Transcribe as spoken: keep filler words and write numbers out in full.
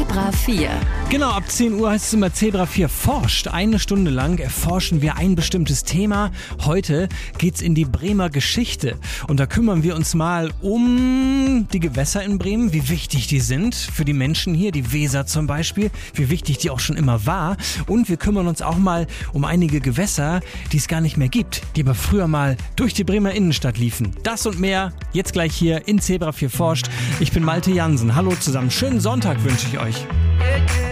Zebra vier. Genau, ab zehn Uhr heißt es immer Zebra vier forscht. Eine Stunde lang erforschen wir ein bestimmtes Thema. Heute geht's in die Bremer Geschichte. Und da kümmern wir uns mal um die Gewässer in Bremen, wie wichtig die sind für die Menschen hier, die Weser zum Beispiel, wie wichtig die auch schon immer war. Und wir kümmern uns auch mal um einige Gewässer, die es gar nicht mehr gibt, die aber früher mal durch die Bremer Innenstadt liefen. Das und mehr jetzt gleich hier in Zebra vier forscht. Ich bin Malte Jansen. Hallo zusammen. Schönen Sonntag wünsche ich euch.